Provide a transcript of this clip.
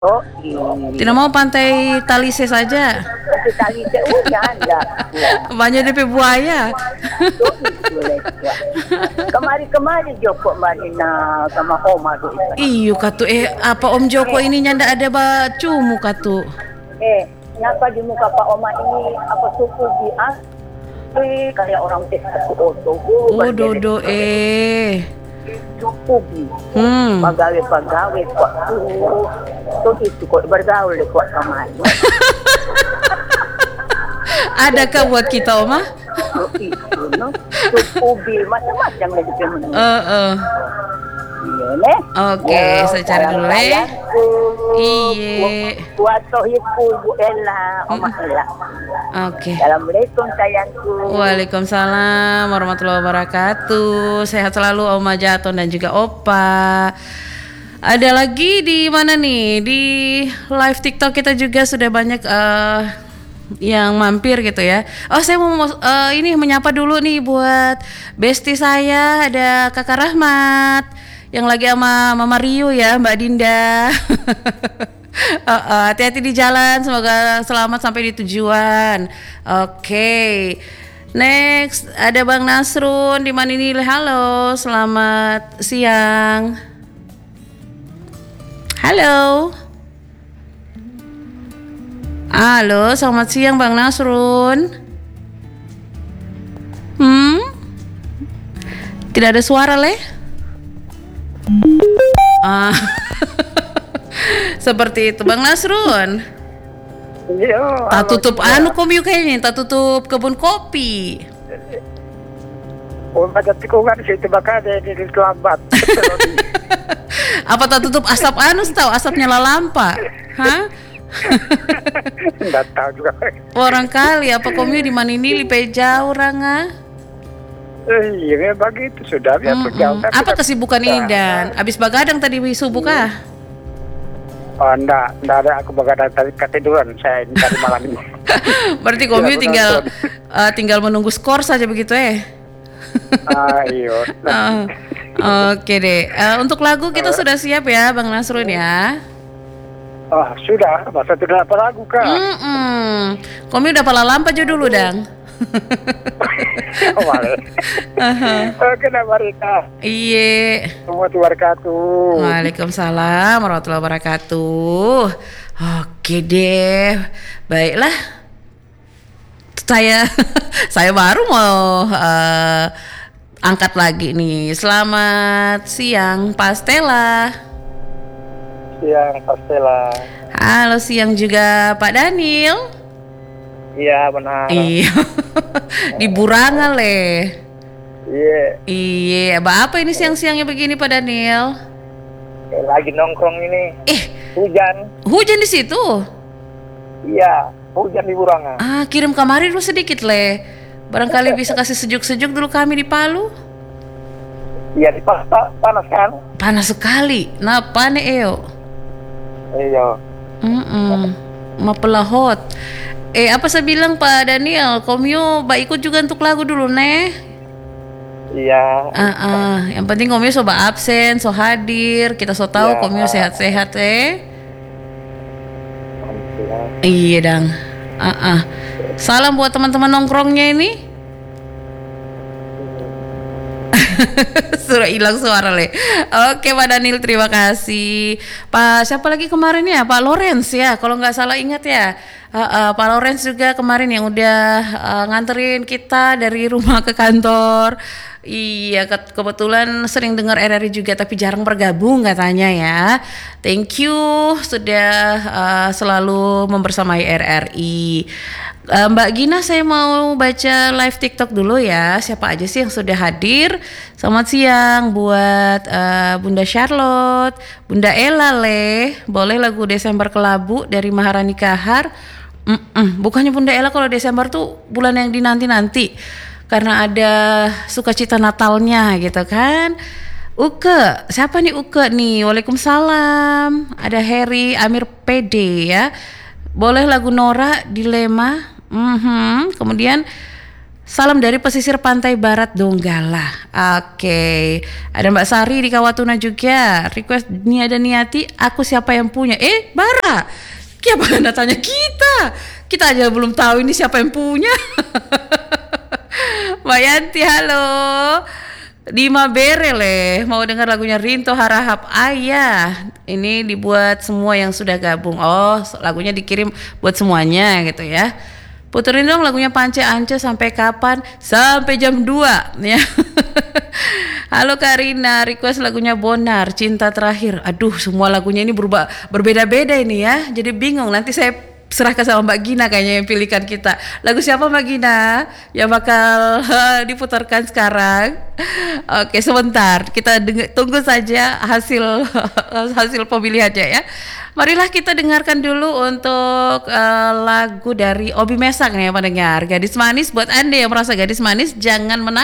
Oh, Tidak mau pantai Talise saja. Talise enggak. Banyak DP buaya. Kemari Joko Marina sama Oma tu. Iyo katu apa Om Joko ini nyanda ada bacumu katu. Kenapa di muka Pak Oma ini apa suku dia? Kayak orang satu oto. Oh dodo Cukup pegawai kok tuh itu kok bergaul kok kemari. Adakah buat kita Oma? Itu no cukup macam-macam lagi menu. Iya Oke, saya cari dulu ya. Iya. Buat tohiku Bu Ella, Oma Ella. Oke. Assalamualaikum sayangku. Waalaikumsalam warahmatullahi wabarakatuh. Sehat selalu Oma Jaton dan juga Opa. Ada lagi di mana nih? Di live TikTok kita juga sudah banyak yang mampir gitu ya. Oh, saya mau ini menyapa dulu nih buat bestie saya, ada Kakak Rahmat yang lagi sama Mama Rio ya, Mbak Dinda. Hati-hati di jalan, semoga selamat sampai di tujuan. Oke. Next ada Bang Nasrun di mana ini? Halo, selamat siang. Halo. Halo, selamat siang Bang Nasrun. Tidak ada suara leh. Seperti itu Bang Nasrun. Iya. Tak tutup komiu kayaknya, tak tutup kebun kopi. Oh, ada tikungan situ bakal ada di lambat. Apa tak tutup asap tahu asapnya lampa? Hah? Enggak tahu juga. Orang kali apa komiu di mana ini lipe jauh ranga? Iya begitu sudah biar berjauh. Apa kesibukan ini Dan? Abis bagadang tadi subuh kah? Oh enggak ada aku begadang tadi ketiduran saya tadi malam ini. Berarti komiu tinggal menunggu skor saja begitu Iya. Oke deh. Untuk lagu kita sudah siap ya Bang Nasrun ya? Oh sudah, masa tidak apa lagu kak? Komiu udah pala lampa aja dulu Dang. Kenapa Rika? Iya. Wabarakatuh. Waalaikumsalam warahmatullahi wabarakatuh. Oke deh, baiklah. Saya baru mau angkat lagi nih. Selamat siang Pastela. Siang Pastela. Halo siang juga Pak Daniel. Iya benar. Iya. Di Buranga leh. Iya. Iya. Apa ini siang-siangnya begini Pak Daniel? Lagi nongkrong ini. Hujan di situ? Iya, hujan di Buranga. Kirim kamari dulu sedikit leh. Barangkali bisa kasih sejuk-sejuk dulu kami di Palu. Iya di panas kan? Panas sekali. Nah, pane eo. Iya. Mapelahot. Apa saya bilang Pak Daniel, komiu ikut juga untuk lagu dulu neh. Iya. Yang penting komiu soba absen, so hadir, kita so tahu komiu sehat-sehat Iya dang. Salam buat teman-teman nongkrongnya ini. Sudah hilang suara le. Oke Pak Daniel, terima kasih. Pak siapa lagi kemarin ya? Pak Lawrence ya, kalau nggak salah ingat ya. Pak Lawrence juga kemarin yang udah nganterin kita dari rumah ke kantor. Iya, kebetulan sering dengar RRI juga tapi jarang bergabung katanya ya. Thank you sudah selalu membersamai RRI. Mbak Gina, saya mau baca live TikTok dulu ya. Siapa aja sih yang sudah hadir? Selamat siang buat Bunda Charlotte, Bunda Ella leh. Boleh lagu Desember Kelabu dari Maharani Kahar. Bukannya Bunda Ella kalau Desember tuh bulan yang dinanti-nanti karena ada sukacita Natalnya gitu kan. Uke, siapa nih Uke nih? Waalaikumsalam. Ada Harry Amir PD ya. Boleh lagu Nora Dilema. Kemudian Salam dari pesisir pantai barat Donggala. Oke, ada Mbak Sari di Kawatuna juga. Request Nia dan Niati, aku siapa yang punya? Bara, siapa yang tanya kita? Kita aja belum tahu ini siapa yang punya. Mbak Yanti, halo. Dima Berele, mau dengar lagunya Rinto Harahap Ayah. Ini dibuat semua yang sudah gabung. Oh, lagunya dikirim buat semuanya gitu ya. Puterin dong lagunya Pance Ance sampai kapan? Sampai jam 2 ya. Halo Karina, request lagunya Bonar, Cinta Terakhir. Aduh, semua lagunya ini berbeda-beda ini ya. Jadi bingung, nanti saya serahkan sama Mbak Gina kayaknya yang pilihkan kita. Lagu siapa Mbak Gina yang bakal diputarkan sekarang? Oke, sebentar. Kita tunggu saja hasil pemilihannya ya. Marilah kita dengarkan dulu untuk lagu dari Obi Mesak nih ya pendengar. Gadis manis, buat Anda yang merasa gadis manis jangan menangis.